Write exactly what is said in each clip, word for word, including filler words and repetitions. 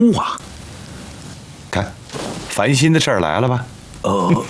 哇， 看，烦心的事儿来了吧？ 哦，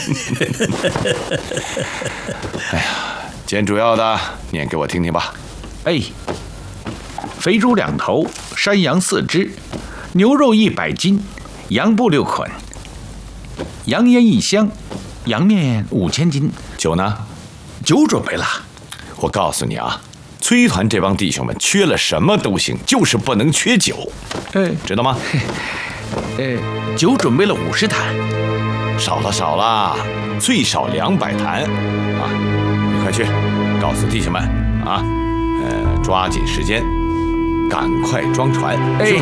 哎呀，见主要的念给我听听吧。 哎，肥猪两头，山羊四只，牛肉一百斤，羊布六捆，羊烟一箱，羊面五千斤。 酒呢？ 酒准备了。 我告诉你啊，崔团这帮弟兄们缺了什么都行，就是不能缺酒， 哎， 知道吗？ 呃，酒准备了五十坛。 少了少了，最少两百坛啊！你快去告诉弟兄们啊，呃，抓紧时间，赶快装船。 哎，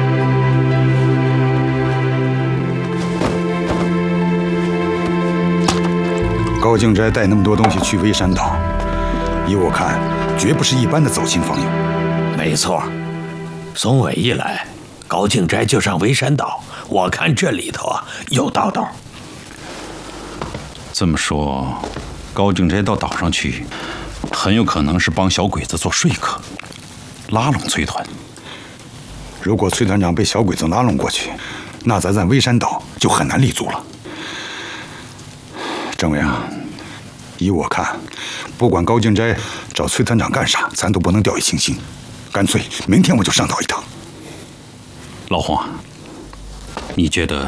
高敬斋带那么多东西去微山岛，依我看，绝不是一般的走亲访友。 没错，松伟一来，高敬斋就上微山岛，我看这里头啊有道道。 这么说，高敬斋到岛上去，很有可能是帮小鬼子做说客，拉拢崔团。 如果崔团长被小鬼子拉拢过去，那咱在微山岛就很难立足了。政委啊，依我看，不管高敬斋找崔团长干啥，咱都不能掉以轻心。干脆明天我就上岛一趟。 老洪啊，你觉得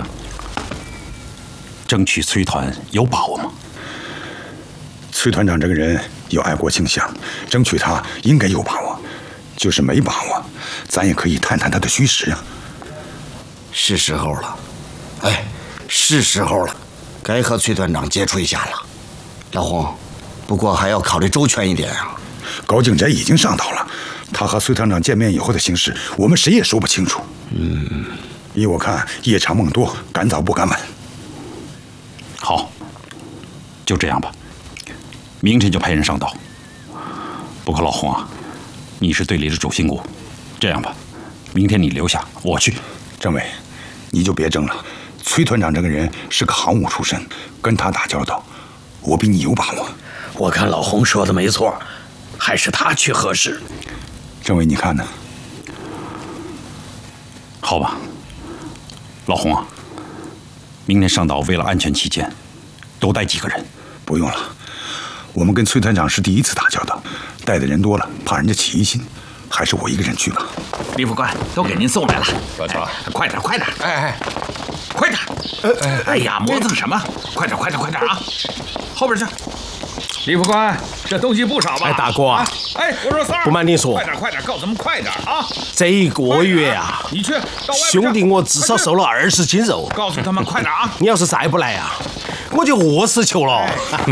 争取崔团有把握吗？ 崔团长这个人有爱国倾向，争取他应该有把握。就是没把握，咱也可以探探他的虚实啊。 是时候了，哎，是时候了，该和崔团长接触一下了。老洪，不过还要考虑周全一点啊。 高敬斋已经上岛了，他和崔团长见面以后的形势，我们谁也说不清楚。嗯，依我看，夜长梦多，赶早不赶晚。 好，就这样吧，明天就派人上岛。不过老洪啊，你是队里的主心骨，这样吧，明天你留下，我去。 政委，你就别争了。崔团长这个人是个行伍出身，跟他打交道，我比你有把握。 我看老洪说的没错，还是他去合适。 政委，你看呢？ 好吧，老洪啊，明天上岛为了安全起见，多带几个人。 不用了，我们跟崔团长是第一次打交道，带的人多了，怕人家起疑心，还是我一个人去吧。 李副官都给您送来了， 不错， 快点，快点， 哎哎， 快点！哎哎呀，磨蹭什么？快点，快点，快点啊！后边去。李副官，这东西不少吧？ 哎，大哥啊， 哎，我说三儿， 不瞒您说， 快点，快点，告诉他们快点啊！ 这一个月啊， 你去，到外面去兄弟我至少瘦了二十斤肉。 告诉他们快点啊！ 你要是再不来啊，我就饿死球了。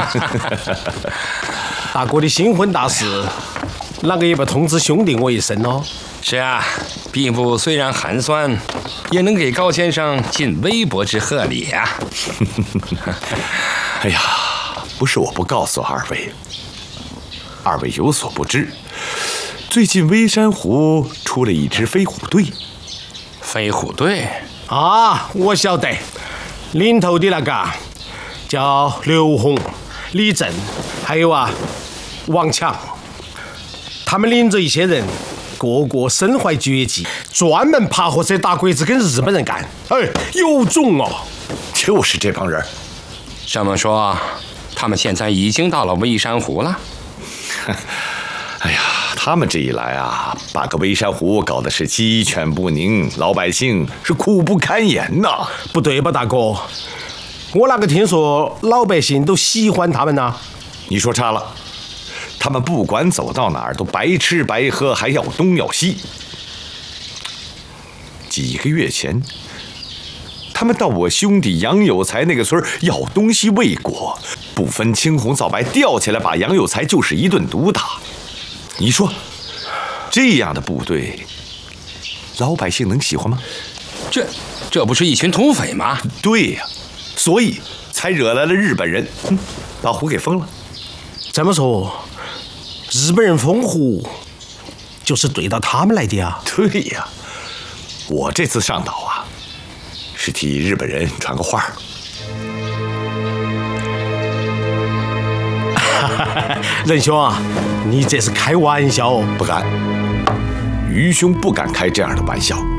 大哥的新婚大事，啷个也不通知兄弟我一声哦？ 是啊，兵部虽然寒酸，也能给高先生尽微薄之贺礼啊。 哎呀，不是我不告诉二位，二位有所不知，最近微山湖出了一支飞虎队。 飞虎队啊，我晓得，领头的那个叫刘洪、李正，还有啊王强，他们领着一些人，个个身怀绝技，专门爬火车打鬼子，跟日本人干。哎，有种哦！ 就是这帮人。 这么说，他们现在已经到了微山湖了。 哎呀，他们这一来啊，把个微山湖搞得是鸡犬不宁，老百姓是苦不堪言呐。 不对吧，大哥？我哪个听说老百姓都喜欢他们呢？ 你说差了，他们不管走到哪儿都白吃白喝，还要东要西。几个月前，他们到我兄弟杨有才那个村要东西未果，不分青红皂白，吊起来把杨有才就是一顿毒打。你说，这样的部队，老百姓能喜欢吗？ 这这不是一群土匪吗？ 对呀、啊，所以才惹来了日本人，嗯，把湖给封了。 这么说，日本人封湖就是对到他们来的啊？ 对呀、啊，我这次上岛啊，是替日本人传个话。 仁兄啊，你这是开玩笑哦？ 不敢，于兄不敢开这样的玩笑。